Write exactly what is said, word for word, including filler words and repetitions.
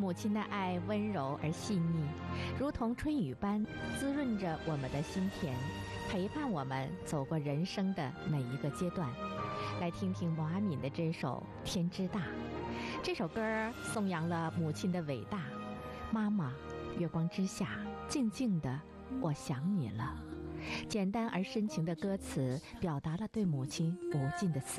母亲的爱温柔而细腻，如同春雨般滋润着我们的心田，陪伴我们走过人生的每一个阶段。来听听毛阿敏的这首《天之大》。这首歌颂扬了母亲的伟大。妈妈，月光之下，静静的，我想你了。简单而深情的歌词，表达了对母亲无尽的思